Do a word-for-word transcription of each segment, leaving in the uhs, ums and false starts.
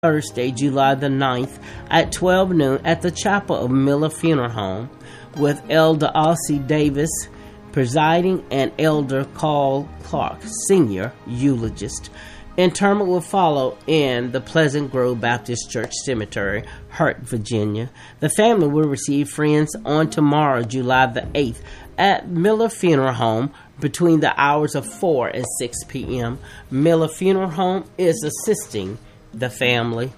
Thursday, July the ninth at twelve noon at the chapel of Miller Funeral Home, with Elder Ossie Davis presiding and Elder Carl Clark, Senior eulogist. Interment will follow in the Pleasant Grove Baptist Church Cemetery, Hurt, Virginia. The family will receive friends on tomorrow, July the eighth, at Miller Funeral Home between the hours of four and six p.m. Miller Funeral Home is assisting the family.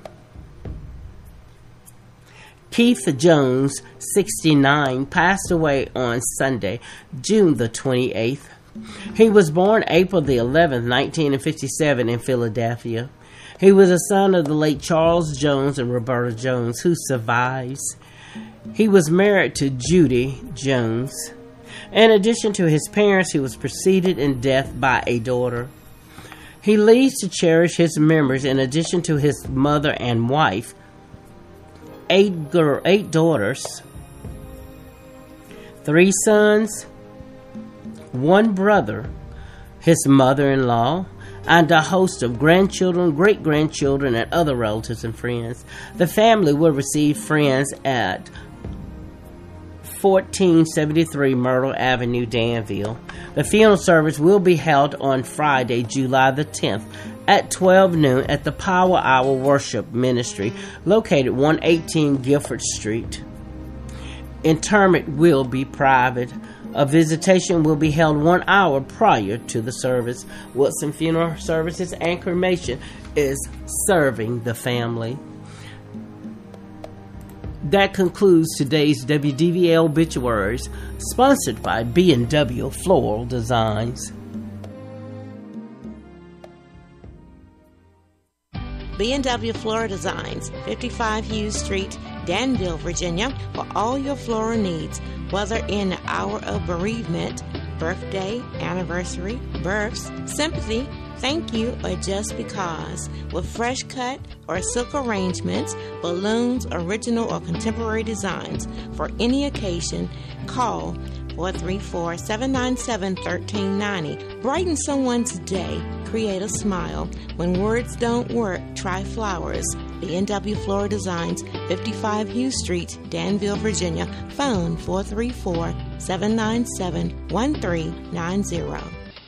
Keith Jones, sixty-nine, passed away on Sunday, June the twenty-eighth. He was born April the eleventh, nineteen fifty-seven in Philadelphia. He was a son of the late Charles Jones and Roberta Jones, who survives. He was married to Judy Jones. In addition to his parents, he was preceded in death by a daughter. He leaves to cherish his memories in addition to his mother and wife, eight, girl, eight daughters, three sons, one brother, his mother-in-law, and a host of grandchildren, great-grandchildren, and other relatives and friends. The family will receive friends at fourteen seventy-three Myrtle Avenue, Danville. The funeral service will be held on Friday, July the tenth at twelve noon at the Power Hour Worship Ministry, located one eighteen Guilford Street. Interment will be private. A visitation will be held one hour prior to the service. Woodson Funeral Services and Cremation is serving the family. That concludes today's W D V A Obituaries, sponsored by B and W Floral Designs. B and W Floral Designs, fifty-five Hughes Street, Danville, Virginia, for all your floral needs, whether in the hour of bereavement, birthday, anniversary, births, sympathy, thank you, or just because. With fresh cut or silk arrangements, balloons, original or contemporary designs for any occasion, call four three four, seven nine seven, one three nine zero. Brighten someone's day. Create a smile. When words don't work, try flowers. B and W Floral Designs, fifty-five Hughes Street, Danville, Virginia. Phone four three four, seven nine seven, one three nine zero.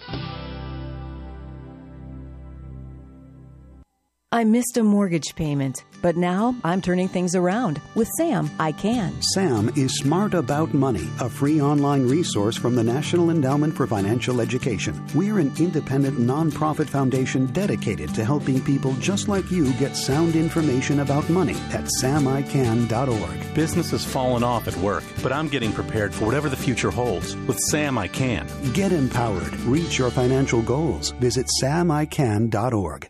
I missed a mortgage payment, but now I'm turning things around. With Sam, I can. Sam is Smart About Money, a free online resource from the National Endowment for Financial Education. We're an independent nonprofit foundation dedicated to helping people just like you get sound information about money at sam i can dot org. Business has fallen off at work, but I'm getting prepared for whatever the future holds. With Sam, I can. Get empowered. Reach your financial goals. Visit sam i can dot org.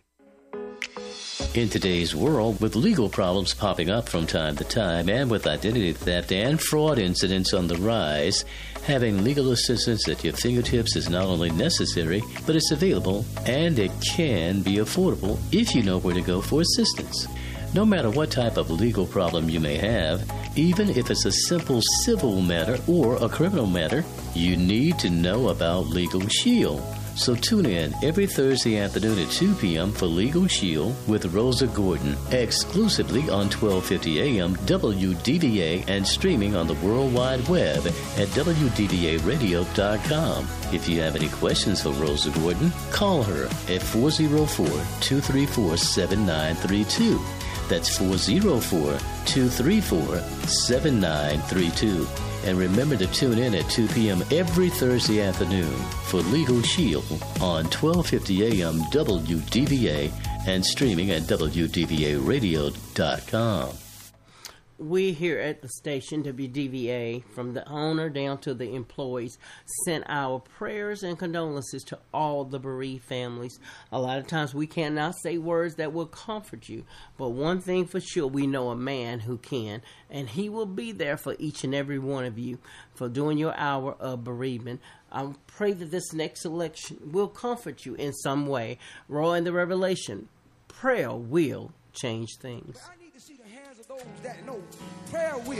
In today's world, with legal problems popping up from time to time and with identity theft and fraud incidents on the rise, having legal assistance at your fingertips is not only necessary, but it's available and it can be affordable if you know where to go for assistance. No matter what type of legal problem you may have, even if it's a simple civil matter or a criminal matter, you need to know about Legal Shield. So tune in every Thursday afternoon at two p.m. for Legal Shield with Rosa Gordon, exclusively on twelve fifty a.m. W D V A and streaming on the World Wide Web at w d v a radio dot com. If you have any questions for Rosa Gordon, call her at four oh four, two three four, seven nine three two. That's four oh four, two three four, seven nine three two. And remember to tune in at two p.m. every Thursday afternoon for Legal Shield on twelve fifty a.m. W D V A and streaming at w d v a radio dot com. We here at the station, W D V A, from the owner down to the employees, sent our prayers and condolences to all the bereaved families. A lot of times we cannot say words that will comfort you, but one thing for sure, we know a man who can, and he will be there for each and every one of you for doing your hour of bereavement. I pray that this next election will comfort you in some way. Roy in the Revelation, prayer will change things. That know prayer will.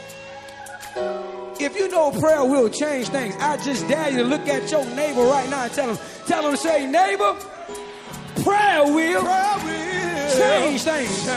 If you know prayer will change things, I just dare you to look at your neighbor right now and tell him, tell him to say, neighbor, prayer will. Prayer will. Change things.